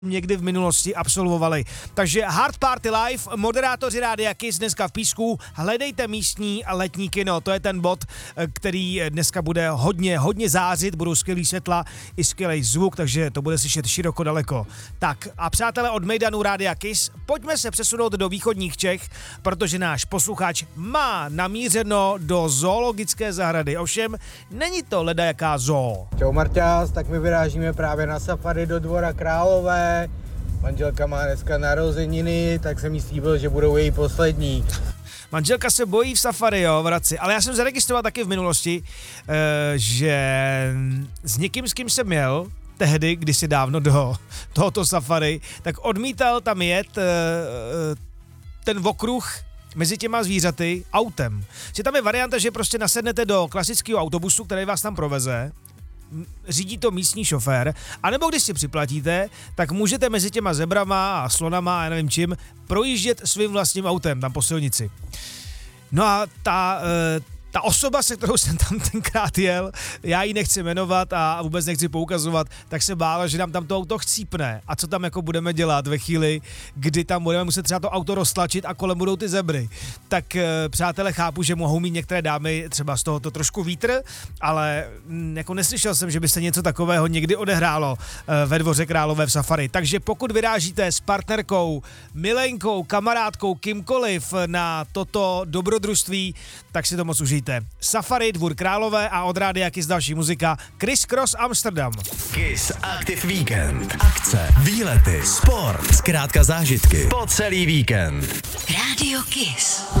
někdy v minulosti absolvovali. Takže Hard Party Live, moderátoři Rádia Kiss dneska v Písku, hledejte místní a letní kino, to je ten bod, který dneska bude hodně zářit, budou skvělý světla i skvělý zvuk, takže to bude slyšet široko daleko. Tak a přátelé od Mejdanu Rádia Kiss, pojďme se přesunout do východních Čech, protože náš posluchač má namířeno do zoologické zahrady, ovšem není to ledajaká zoo. Čau Marťas, tak my vyrážíme právě na safari do Dvora Králové. Manželka má dneska narozeniny, tak jsem jí slíbil, že budou její poslední. Manželka se bojí v safari, jo, v Hradci, ale já jsem zaregistroval taky v minulosti, že s někým, s kým jsem měl, tehdy, kdysi dávno do tohoto safari, tak odmítal tam jet ten okruh mezi těma zvířaty autem. Že tam je varianta, že prostě nasednete do klasického autobusu, který vás tam proveze, řídí to místní šofér, anebo když si připlatíte, tak můžete mezi těma zebrama a slonama a já nevím čím projíždět svým vlastním autem tam po silnici. No a ta osoba, se kterou jsem tam tenkrát jel, já ji nechci jmenovat a vůbec nechci poukazovat, tak se bála, že nám tam to auto chcípne. A co tam jako budeme dělat ve chvíli, kdy tam budeme muset třeba to auto roztlačit a kolem budou ty zebry. Tak přátelé, chápu, že mohou mít některé dámy třeba z tohoto trošku vítr, ale jako neslyšel jsem, že by se něco takového někdy odehrálo ve Dvoře Králové v safari. Takže pokud vyrážíte s partnerkou, milenkou, kamarádkou, kýmkoliv na toto dobrodružství, tak si to moc užijte. Safari, Dvůr Králové a od Rádia Kiss další muzika Criss Cross Amsterdam. Kiss Active Weekend. Akce, výlety, sport, zkrátka zážitky po celý víkend. Rádio Kiss.